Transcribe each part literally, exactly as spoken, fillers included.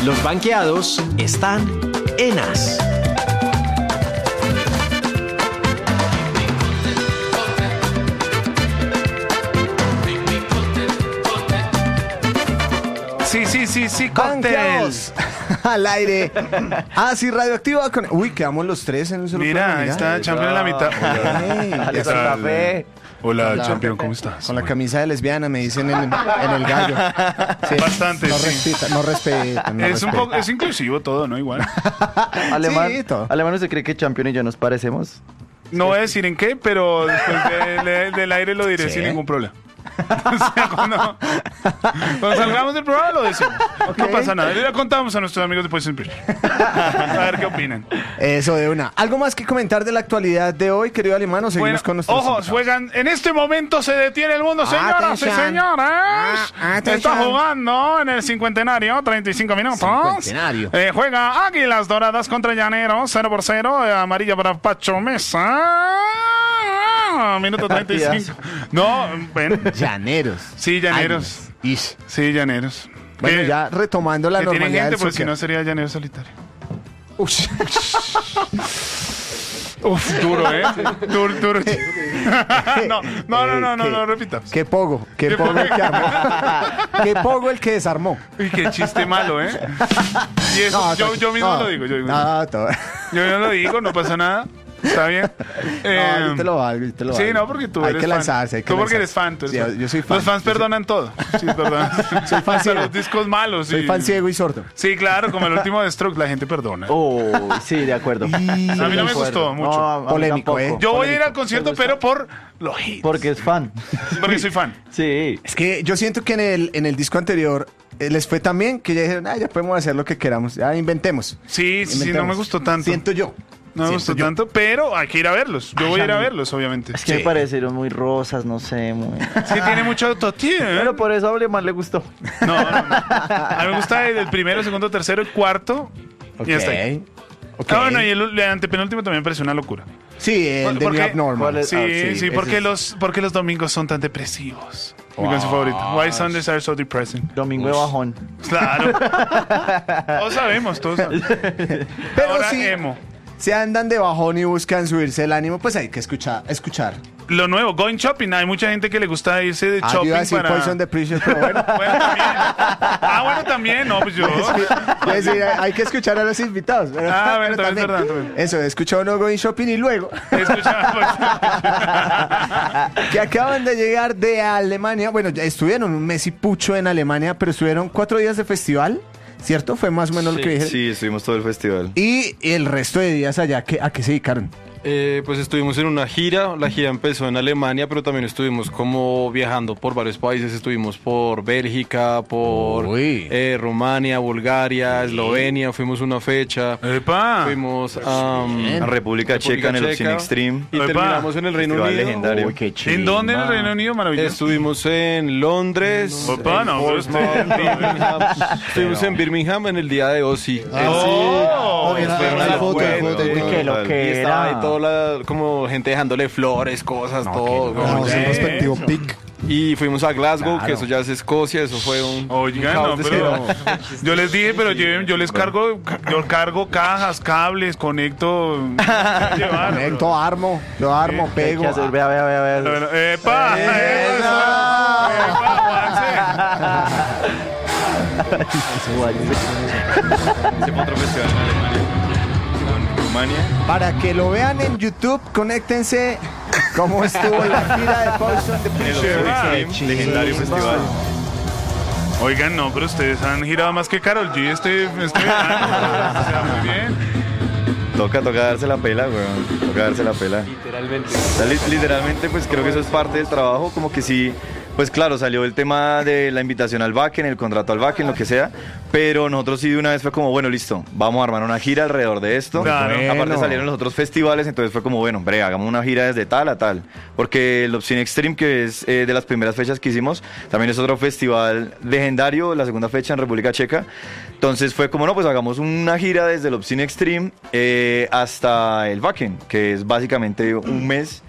Los banqueados están en As. Sí, sí, sí, sí, cócteles. Al aire. Ah, sí, radioactiva. Con... Uy, quedamos los tres en un solo Mira, programa, ahí está Champion en la mitad. Hey, Dale eso- con café. Hola, Hola. Champion, ¿cómo estás? con la camisa de lesbiana, me dicen en, en el gallo. Sí, Bastante, No sí. respetan, no respetan. no Es un poco, respetan. es inclusivo todo, ¿no? Igual. Alemán, Sí, todo. Alemán, ¿usted cree que Champion y yo nos parecemos? No voy a decir en qué, pero después de- de- del aire lo diré Sí. sin ningún problema. O sea, cuando, cuando salgamos del programa lo decimos. No pasa nada. Ya contamos a nuestros amigos después siempre. A ver qué opinan. Eso de una. ¿Algo más que comentar de la actualidad de hoy, querido Alemán? ¿O seguimos Bueno, con nuestros ojos, invitados? juegan. En este momento se detiene el mundo, señoras y Atención. señores. Ah, atención. Está jugando en el cincuentenario, treinta y cinco minutos. Cincuentenario. Eh, juega Águilas Doradas contra Llaneros, cero por cero. Eh, amarilla para Pacho Mesa. Minuto treinta y cinco. No, ven. Llaneros. Sí, Llaneros. Ay, ish. Sí, Llaneros. Bueno, Que- ya retomando la que tiene normalidad gente, del porque si soccer. no sería Llanero Solitario. Ush. Uf, duro, ¿eh? Duro, duro. no, no, no, no, no, ¿Qué? no, repitamos. Qué pogo, qué Qué pogo pogo. el que armó. Qué pogo el que desarmó. Uy, qué chiste malo, ¿eh? Y eso, No, yo, to- yo mismo no, lo digo. Yo, digo, No, todo. yo no lo digo, no pasa nada. Está bien. Eh, No, yo te lo valgo, yo te lo sí, valgo. no, porque tú hay eres que fan. lanzarse, hay que Tú porque eres lanzarse. fan. Tú eres Sí, fan. yo soy fan. Los fans Yo soy- perdonan todo. Sí, perdón. Soy fan Hasta ciego. los discos malos. Soy sí. fan ciego y sordo. Sí, claro, como el último de Strokes, la gente perdona. Oh, sí, de acuerdo. A mí no me gustó mucho. No, a mí Polémico, tampoco. ¿eh? Yo voy a ir Polémico. al concierto, ¿Te gusta? pero por los hits. Porque es fan. Porque soy fan. Sí. Es que yo siento que en el, en el disco anterior eh, les fue tan bien que ya dijeron, ah, ya podemos hacer lo que queramos, ya inventemos. Sí, sí, sí, no Inventemos. me gustó tanto. Siento yo. No me Siento gustó yo. tanto, pero hay que ir a verlos. Yo voy a ir a verlos, obviamente. Es que Sí. me parecieron muy rosas, no sé, muy... Es que tiene mucho autotune. Pero por eso a Alemán le gustó. No, no, no. A mí me gusta el, el primero, segundo, tercero, el cuarto. Ok. Y hasta ahí. Ok. Ah, bueno, y el, el antepenúltimo también me pareció una locura. Sí, el de ¿Por New qué? Abnormal. ¿Cuál es? Sí, Ah, sí, sí, porque ese es- los, porque los domingos son tan depresivos. Mi Wow. canción favorita. Why Sundays are so depressing. Domingo de bajón. Claro. Todos sabemos, todos sabemos. Pero Ahora sí, emo. si andan de bajón y buscan subirse el ánimo, pues hay que escuchar. escuchar. Lo nuevo, going shopping. Hay mucha gente que le gusta irse de Ah, yo shopping iba a decir para... Poison the Precious, pero bueno. Bueno, también. Ah, bueno, también. No, pues yo... Es que- es decir, hay que escuchar a los invitados. Pero, Ah, bueno, pero también es verdad, también. Eso, escuchó uno Going Shopping y luego Escucha, que acaban de llegar de Alemania. Bueno, ya estuvieron un mes y pucho en Alemania, pero estuvieron cuatro días de festival, ¿cierto? Fue más o menos lo que dije. Sí, estuvimos todo el festival. Y el resto de días allá, ¿qué- ¿a qué se dedicaron? Eh, pues estuvimos en una gira, la gira empezó en Alemania, pero también estuvimos como viajando por varios países, estuvimos por Bélgica, por Uy. eh, Rumania, Bulgaria, Eslovenia, fuimos una fecha, ¡Epa! fuimos a A República Checa en el Obscene Extreme. y Epa. terminamos en el Reino Festival Unido. legendario. Uy, qué chido. ¿En dónde en el Reino Unido? Maravilloso. Estuvimos en Londres, Opa, en no, pero Portsmouth, usted- Birmingham. Estuvimos en Birmingham en el día de Ozzy. ¡Oh! Eso fue una Hay fotos, locura. fotos, Uy, todo. qué lo Y que estaba era. ahí toda la, como gente dejándole flores, cosas, todo. Vamos como- a un Sí. respectivo pic. Y fuimos a Glasgow, Claro. que eso ya es Escocia, eso fue un, un Oigan, no, caos de pero ciudad. yo les dije, pero lleven, yo les cargo, yo cargo cajas, cables, conecto. Llevar. Conecto, armo, yo armo, ¿Qué hay pego. que hacer? Vea, vea, vea, vea. Bueno, ¡epa! Eso. ¡Epa, Ese fue otro festival en Alemania. Con Rumania. Para que lo vean en YouTube, conéctense cómo estuvo la gira de Poison the En el Precious. Obscene Extreme, legendario festival. Oigan, no, pero ustedes han girado más que Karol G este, este verano. O sea, muy bien. Toca, toca darse la pela, weón. Toca darse la pela. Literalmente. O sea, li- literalmente, pues creo que eso es parte del trabajo, como que sí, pues claro, salió el tema de la invitación al Wacken, el contrato al Wacken, lo que sea, pero nosotros sí de una vez fue como, bueno, listo, vamos a armar una gira alrededor de esto. Claro. Aparte Bueno. salieron los otros festivales, entonces fue como, bueno, hombre, hagamos una gira desde tal a tal, porque el Obscene Extreme, que es eh, de las primeras fechas que hicimos, también es otro festival legendario, la segunda fecha en República Checa. Entonces fue como, no, pues hagamos una gira desde el Obscene Extreme eh, hasta el Wacken, que es básicamente un mes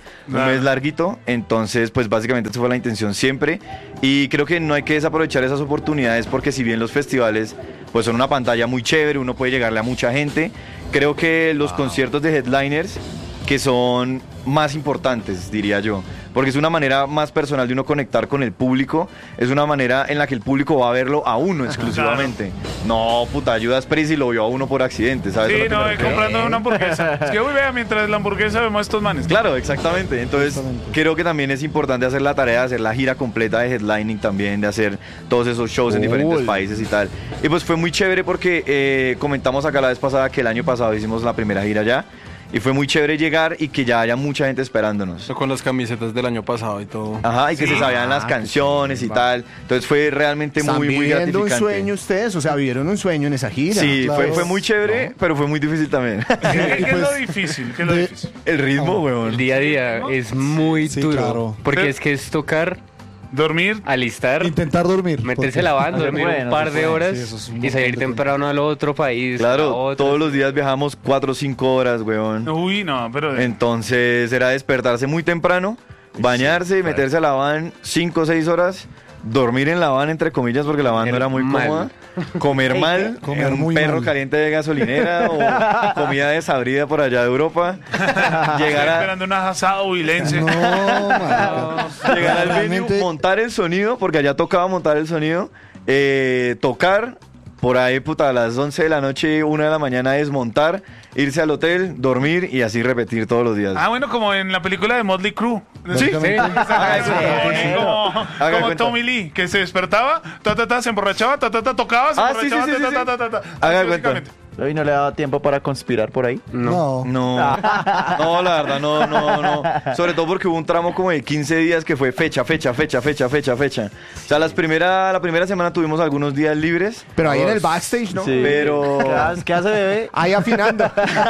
un Claro. mes larguito, entonces pues básicamente esa fue la intención siempre y creo que no hay que desaprovechar esas oportunidades porque si bien los festivales pues son una pantalla muy chévere, uno puede llegarle a mucha gente, creo que los conciertos de headliners que son más importantes, diría yo, porque es una manera más personal de uno conectar con el público, es una manera en la que el público va a verlo a uno exclusivamente. No, puta, Judas Priest y lo vio a uno por accidente, ¿sabes? a Sí, lo que me no, eh, refiero? comprando una hamburguesa. Es que, uy, vea, mientras la hamburguesa vemos a estos manes. Claro, exactamente. Entonces, Exactamente. creo que también es importante hacer la tarea de hacer la gira completa de headlining también, de hacer todos esos shows en diferentes Cool. países y tal. Y pues fue muy chévere porque eh, comentamos acá la vez pasada que el año pasado hicimos la primera gira ya. Y fue muy chévere llegar y que ya haya mucha gente esperándonos. Con las camisetas del año pasado y todo. Ajá, y que Sí. se sabían las Ah, canciones y tal. Entonces fue realmente Están muy, muy viviendo un gratificante. sueño ustedes, o sea, vivieron un sueño en esa gira. Sí, Claro. fue, fue muy chévere, pero fue muy difícil también. ¿Qué, qué es lo pues, difícil? ¿Qué es lo de- difícil? El ritmo, El weón. día a día es muy Sí, duro. claro. Porque Pero- es que es tocar, Dormir. alistar, Intentar dormir. meterse porque- la banda, No se dormir puede, un no par se de puede. horas Sí, eso es un y montón salir de temprano al otro país. a Claro, otro. todos los días viajamos cuatro o cinco horas, weón. Uy, no, pero. Entonces era despertarse muy temprano, bañarse, meterse a la van cinco o seis horas, dormir en la van, entre comillas, porque la van no Comer era muy mal. cómoda, comer mal, Comer en un muy perro mal. caliente de gasolinera o comida desabrida por allá de Europa, Estoy llegar, a, esperando una asado huilense. No, marica. llegar al venue, Realmente- montar el sonido, porque allá tocaba montar el sonido, eh, tocar. Por ahí, puta, a las once de la noche, una de la mañana, desmontar, irse al hotel, dormir y así repetir todos los días. Ah, bueno, como en la película de Motley Crue. Sí, Básicamente. Ah, eso, cuenta. como, como, Haga como cuenta. Tommy Lee, que se despertaba, ta, ta, ta, se emborrachaba, ta, ta, ta, tocaba, se Ah, sí, emborrachaba, sí, sí, ta, sí, ta, sí. ta, ta, ta, ta. Haga Así, cuenta. básicamente. ¿Y no le daba tiempo para conspirar por ahí? No. No, no, la verdad, no, no, no. Sobre todo porque hubo un tramo como de quince días que fue fecha, fecha, fecha, fecha, fecha, fecha. O sea, las primera, la primera semana tuvimos algunos días libres, Pero ahí en el backstage, ¿no? Sí. Pero- ¿Qué hace, qué hace, bebé? Ahí afinando.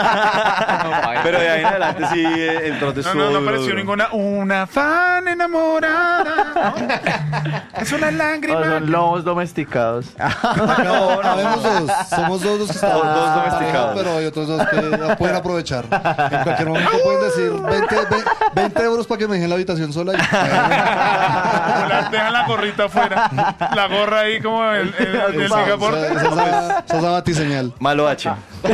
pero de ahí en adelante sí el trote No, estuvo no, no duro, apareció duro. ninguna. Una fan enamorada. ¿no? Es una ¿O lágrima. son lobos domesticados? No, habemos dos. Somos dos los que estamos. Dos- dos domesticados. Pero hay otros dos que la pueden aprovechar. En cualquier momento pueden decir veinte, ve- veinte euros para que me dejen la habitación sola. Y, La- Dejan la gorrita afuera. La gorra ahí como el, el, el, el esa, picaporte. esa, esa es la- esa es la batiseñal. Malo H.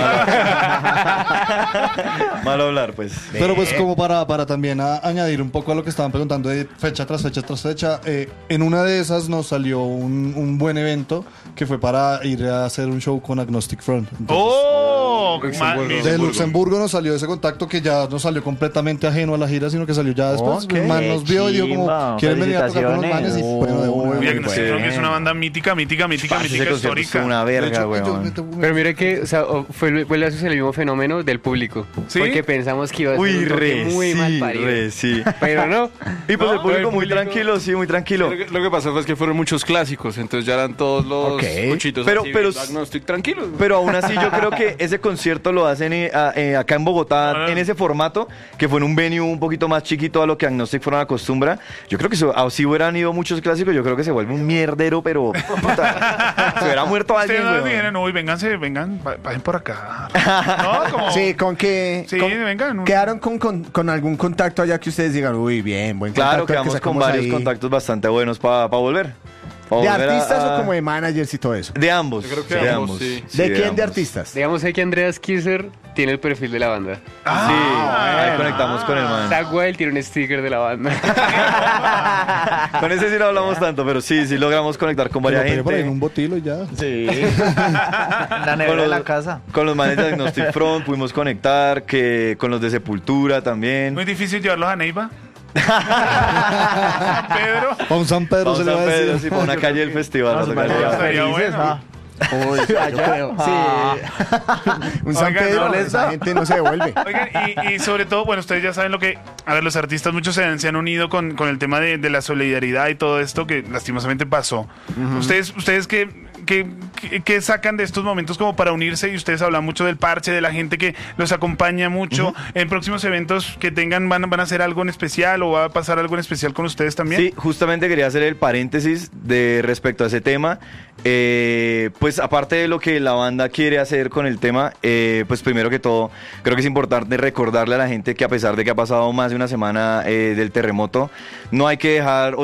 Malo hablar, pues. Pero pues como para, para también a- añadir un poco a lo que estaban preguntando de fecha tras fecha tras fecha, eh, en una de esas nos salió un, un buen evento que fue para ir a hacer un show con Agnostic Front. Entonces, ¡Oh! Luxemburgo. ma- de Luxemburgo nos salió ese contacto que ya no salió completamente ajeno a la gira, sino que salió ya después. Ok. Un man nos vio y dijo como, Chimba, ¿quieren venir a tocar con los manes? Y felicitaciones. bueno, de una. Uy, Muy Agnostic Front, que es bien. una banda mítica, mítica, mítica, Parce, mítica, ese concierto histórica. es una De verga, hecho, yo weón. me- Pero mire que o sea, o- fue, fue el mismo fenómeno del público. ¿Sí? Porque pensamos que iba a ser Uy, un toque re, muy mal sí, parido. re, sí. Pero no. Y pues No, el público el muy público- tranquilo, sí, muy tranquilo. Lo que, lo que pasó fue que fueron muchos clásicos, entonces ya eran todos los Ok. cuchitos. Pero- así, pero- Agnostic tranquilos. güey. Pero aún así yo creo que ese concierto lo hacen eh, a- eh, acá en Bogotá Ah. en ese formato, que fue en un venue un poquito más chiquito a lo que Agnostic fueron acostumbra. Yo creo que si si hubieran ido muchos clásicos, yo creo que se vuelve un mierdero, pero puta, se hubiera muerto alguien, Ustedes no les weón. dijeron, uy, vénganse, vengan, va- vayan por acá. No, como... Sí, con que. Sí, con- vengan. un- ¿Quedaron con, con, con algún contacto allá que ustedes digan, uy, bien, buen Claro, contacto el que quedamos con sacamos varios ahí"? contactos bastante buenos para volver. Pa ¿De volver a- artistas a- o como de managers y todo eso? De ambos. Yo creo que de ambos, ambos. sí. Sí, ¿De quién? ¿De ambos. artistas? Digamos ahí que Andreas Kisser tiene el perfil de la banda. Sí, Ah, ahí conectamos con el man. Zach Wild tiene un sticker de la banda. Con ese sí no hablamos tanto, pero sí, sí logramos conectar con Que lo varias pegué por ahí en gente. un botilo y ya. Sí. La nevera de la casa. Con los manes de Agnostic Front pudimos conectar, que con los de Sepultura también. Muy difícil llevarlos a Neiva. San Pedro. Pa' un San Pedro Vamos se le a va a Pedro, decir. sí, para una calle del festival. Vamos a a tocar Pedro. allá. Estaría Felices, bueno. ah. Uy, allá. Un San Oigan, Pedro, no les esa da. gente no se devuelve. Oigan, y, y sobre todo, bueno, ustedes ya saben lo que... A ver, los artistas muchos se han, se han unido con, con el tema de, de la solidaridad y todo esto que lastimosamente pasó. Ustedes, ustedes qué, qué, qué- qué sacan de estos momentos como para unirse, y ustedes hablan mucho del parche, de la gente que los acompaña mucho. En próximos eventos que tengan, van, van a hacer algo en especial o va a pasar algo en especial con ustedes también. Sí, justamente quería hacer el paréntesis de respecto a ese tema. Eh, pues pues aparte de lo que la banda quiere hacer con el tema, eh, pues primero que todo, creo que es importante recordarle a la gente que a pesar de que ha pasado más de una semana eh, del terremoto, no hay que dejar